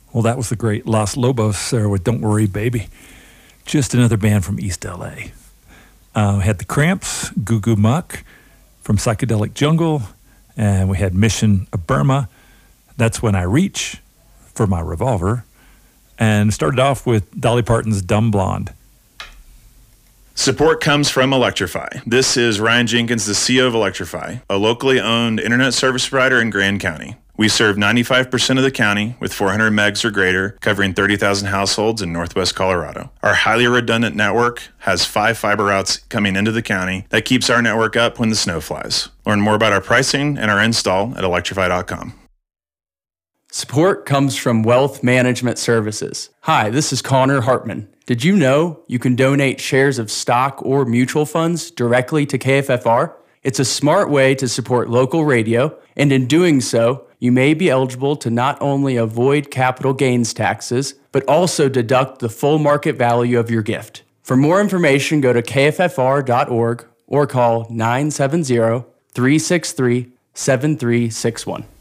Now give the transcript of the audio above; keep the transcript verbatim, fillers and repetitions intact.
Well, that was the great Los Lobos there with Don't Worry Baby. Just another band from East L A. Uh, we had the Cramps, Goo Goo Muck from Psychedelic Jungle, and we had Mission of Burma. That's When I Reach for My Revolver, and started off with Dolly Parton's Dumb Blonde. Support comes from Electrify. This is Ryan Jenkins, the C E O of Electrify, a locally owned internet service provider in Grand County. We serve ninety-five percent of the county with four hundred megs or greater, covering thirty thousand households in northwest Colorado. Our highly redundant network has five fiber routes coming into the county that keeps our network up when the snow flies. Learn more about our pricing and our install at electrify dot com. Support comes from Wealth Management Services. Hi, this is Connor Hartman. Did you know you can donate shares of stock or mutual funds directly to K F F R? It's a smart way to support local radio, and in doing so, you may be eligible to not only avoid capital gains taxes, but also deduct the full market value of your gift. For more information, go to K F F R dot org or call nine seven zero, three six three, seven three six one.